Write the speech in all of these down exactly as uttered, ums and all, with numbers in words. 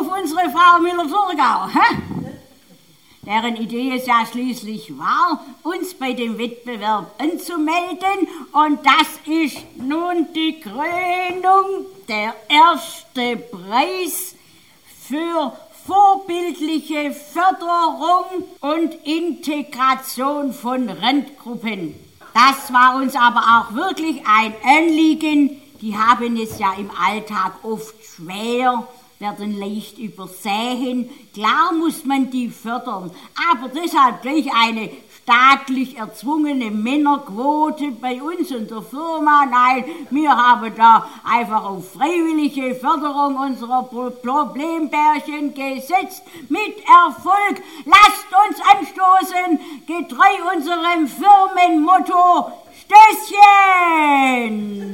unsere Frau Müller-Thurgau, hä? Deren Idee es ja schließlich war, uns bei dem Wettbewerb anzumelden. Und das ist nun die Krönung, der erste Preis für vorbildliche Förderung und Integration von Randgruppen. Das war uns aber auch wirklich ein Anliegen. Die haben es ja im Alltag oft schwer, werden leicht übersehen. Klar muss man die fördern, aber deshalb gleich eine staatlich erzwungene Männerquote bei uns in der Firma. Nein, wir haben da einfach auf freiwillige Förderung unserer Problembärchen gesetzt. Mit Erfolg. Lasst uns anstoßen, getreu unserem Firmenmotto Stößchen!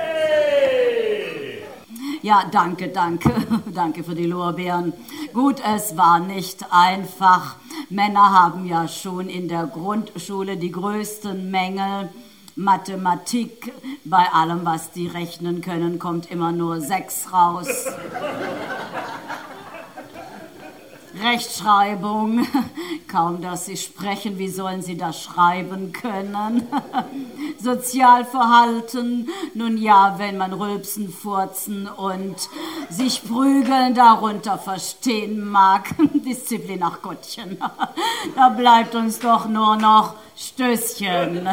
Ja, danke, danke, danke für die Lorbeeren. Gut, es war nicht einfach. Männer haben ja schon in der Grundschule die größten Mängel. Mathematik, bei allem, was die rechnen können, kommt immer nur sechs raus. Rechtschreibung, kaum dass sie sprechen, wie sollen sie das schreiben können? Sozialverhalten, nun ja, wenn man rülpsen, furzen und sich prügeln darunter verstehen mag. Disziplin, ach Gottchen, da bleibt uns doch nur noch Stößchen.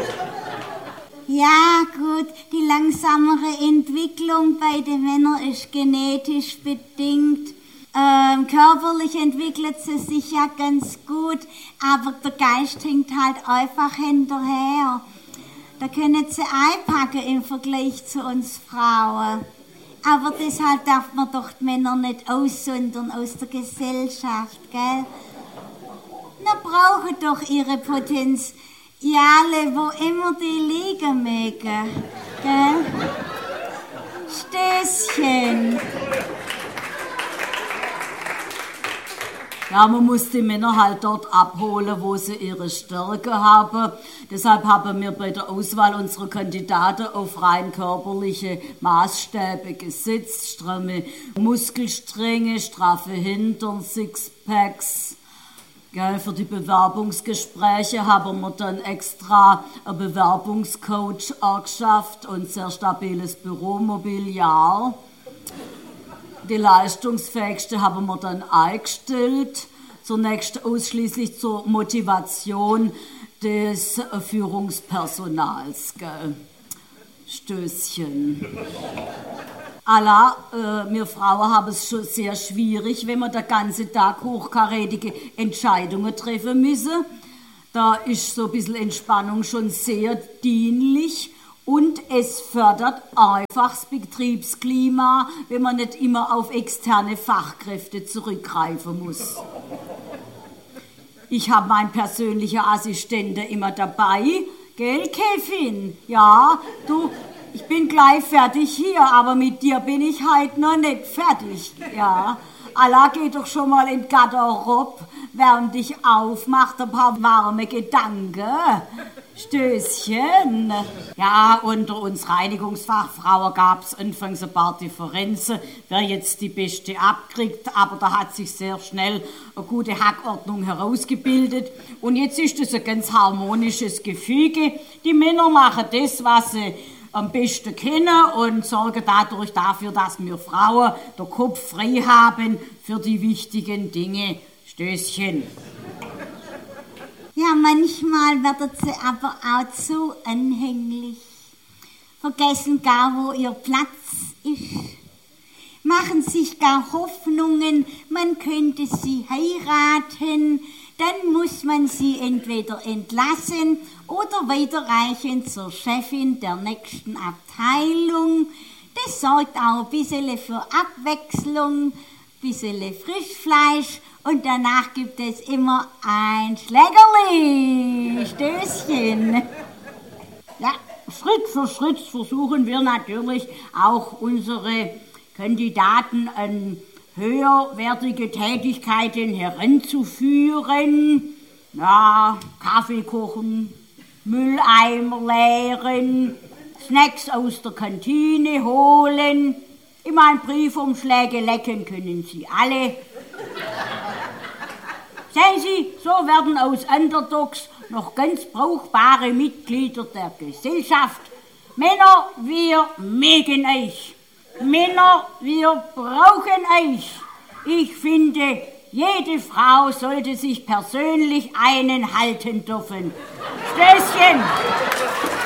Ja, gut, die langsamere Entwicklung bei den Männern ist genetisch bedingt. Ähm, körperlich entwickelt sie sich ja ganz gut, aber der Geist hängt halt einfach hinterher. Da können sie einpacken im Vergleich zu uns Frauen. Aber deshalb darf man doch die Männer nicht aussondern aus der Gesellschaft, gell? Na, brauchen doch ihre Potenziale, wo immer die liegen mögen, gell? Stößchen. Ja, man muss die Männer halt dort abholen, wo sie ihre Stärke haben. Deshalb haben wir bei der Auswahl unserer Kandidaten auf rein körperliche Maßstäbe gesetzt. Stramme Muskelstränge, straffe Hintern, Sixpacks. Gell, für die Bewerbungsgespräche haben wir dann extra einen Bewerbungscoach angeschafft und sehr stabiles Büromobiliar. Die leistungsfähigste haben wir dann eingestellt, zunächst ausschließlich zur Motivation des Führungspersonals. Gell? Stößchen. Allah, äh, wir Frauen haben es schon sehr schwierig, wenn wir den ganzen Tag hochkarätige Entscheidungen treffen müssen. Da ist so ein bisschen Entspannung schon sehr dienlich. Und es fördert einfach das Betriebsklima, wenn man nicht immer auf externe Fachkräfte zurückgreifen muss. Ich habe meinen persönlichen Assistenten immer dabei. Gell, Kevin? Ja, du, ich bin gleich fertig hier, aber mit dir bin ich heute noch nicht fertig. Ja, Allah geht doch schon mal in die Garderobe, während dich aufmacht, ein paar warme Gedanken. Stößchen. Ja, unter uns Reinigungsfachfrauen gab es anfangs ein paar Differenzen, wer jetzt die Beste abkriegt, aber da hat sich sehr schnell eine gute Hackordnung herausgebildet und jetzt ist es ein ganz harmonisches Gefüge. Die Männer machen das, was sie am besten kennen und sorgen dadurch dafür, dass wir Frauen den Kopf frei haben für die wichtigen Dinge. Stößchen. Ja, manchmal werden sie aber auch zu anhänglich. Vergessen gar, wo ihr Platz ist. Machen sich gar Hoffnungen, man könnte sie heiraten. Dann muss man sie entweder entlassen oder weiterreichen zur Chefin der nächsten Abteilung. Das sorgt auch ein bisschen für Abwechslung, ein bisschen Frischfleisch. Und danach gibt es immer ein Schlägerli. Stößchen. Ja, Schritt für Schritt versuchen wir natürlich auch unsere Kandidaten an höherwertige Tätigkeiten heranzuführen. Ja, Kaffee kochen, Mülleimer leeren, Snacks aus der Kantine holen, In meinen Briefumschläge lecken können Sie alle. Sehen Sie, so werden aus Underdogs noch ganz brauchbare Mitglieder der Gesellschaft. Männer, wir mögen euch. Männer, wir brauchen euch. Ich finde, jede Frau sollte sich persönlich einen halten dürfen. Stößchen!